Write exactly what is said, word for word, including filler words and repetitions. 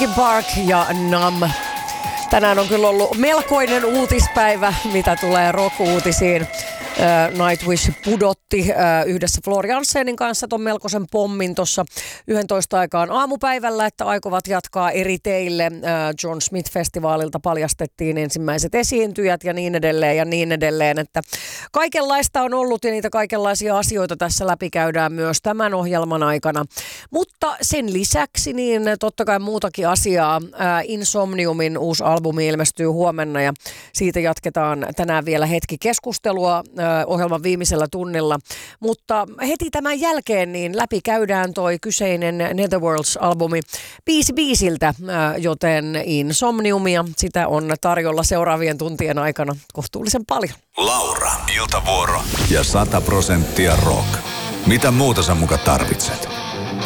Linkin Park ja Numb. Tänään on kyllä ollut melkoinen uutispäivä, mitä tulee rock-uutisiin. Nightwish pudotti yhdessä Florian Sennin kanssa ton melkoisen pommin tuossa yksitoista aikaan aamupäivällä, että aikovat jatkaa eri teille. John Smith-festivaalilta paljastettiin ensimmäiset esiintyjät ja niin edelleen ja niin edelleen, että kaikenlaista on ollut ja niitä kaikenlaisia asioita tässä läpikäydään myös tämän ohjelman aikana. Mutta sen lisäksi niin totta kai muutakin asiaa. Insomniumin uusi albumi ilmestyy huomenna ja siitä jatketaan tänään vielä hetki keskustelua ohjelman viimeisellä tunnilla, mutta heti tämän jälkeen niin läpi käydään toi kyseinen Netherworlds-albumi biisi biisiltä, joten Insomniumia sitä on tarjolla seuraavien tuntien aikana kohtuullisen paljon. Laura, Iltavuoro ja sata prosenttia rock. Mitä muuta sä muka tarvitset?